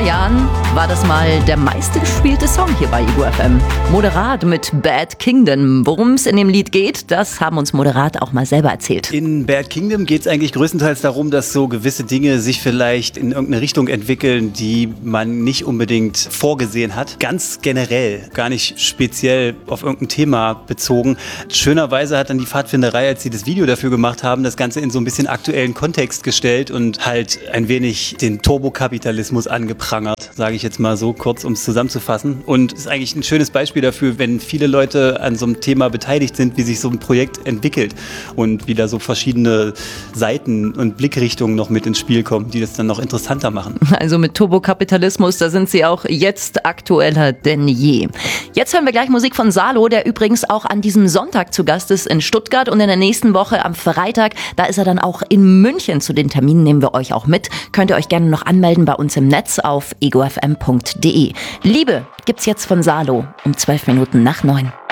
Jahren war das mal der meistgespielte Song hier bei Ego FM. Moderat mit Bad Kingdom. Worum es in dem Lied geht, das haben uns Moderat auch mal selber erzählt. In Bad Kingdom geht es eigentlich größtenteils darum, dass so gewisse Dinge sich vielleicht in irgendeine Richtung entwickeln, die man nicht unbedingt vorgesehen hat. Ganz generell, gar nicht speziell auf irgendein Thema bezogen. Schönerweise hat dann die Pfadfinderei, als sie das Video dafür gemacht haben, das Ganze in so ein bisschen aktuellen Kontext gestellt und halt ein wenig den Turbokapitalismus angeprangert, sage ich jetzt mal so kurz, um es zusammenzufassen. Und ist eigentlich ein schönes Beispiel dafür, wenn viele Leute an so einem Thema beteiligt sind, wie sich so ein Projekt entwickelt und wie da so verschiedene Seiten und Blickrichtungen noch mit ins Spiel kommen, die das dann noch interessanter machen. Also mit Turbokapitalismus, da sind sie auch jetzt aktueller denn je. Jetzt hören wir gleich Musik von Salo, der übrigens auch an diesem Sonntag zu Gast ist in Stuttgart und in der nächsten Woche am Freitag, da ist er dann auch in München. Zu den Terminen nehmen wir euch auch mit. Könnt ihr euch gerne noch anmelden bei uns im Netz auf egofm.de. Liebe gibt's jetzt von Salo um 12 Minuten nach 9.